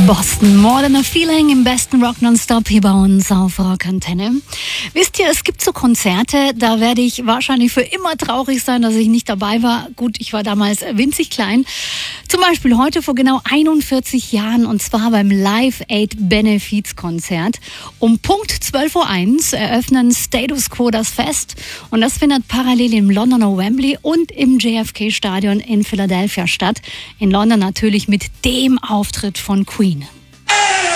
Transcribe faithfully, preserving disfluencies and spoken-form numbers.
Boston, More Than a Feeling im besten Rock Nonstop hier bei uns auf Rockantenne. Wisst ihr, es gibt so Konzerte, da werde ich wahrscheinlich für immer traurig sein, dass ich nicht dabei war. Gut, ich war damals winzig klein. Zum Beispiel heute vor genau einundvierzig Jahren, und zwar beim Live Aid Benefizkonzert. Um Punkt zwölf Uhr eins eröffnen Status Quo das Fest, und das findet parallel im Londoner Wembley und im J F K Stadion in Philadelphia statt. In London natürlich mit dem Auftritt von Queen.